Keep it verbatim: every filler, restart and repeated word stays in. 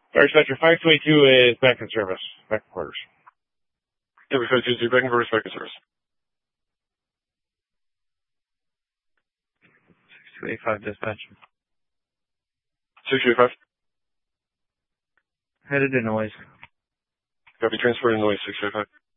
Fire dispatcher five twenty-two is back in service. Back in quarters. Every five twenty-two, back in quarters, back in service. six two eight five dispatch. six two eight five. Headed to noise. Copy, transport to noise, six two eight five.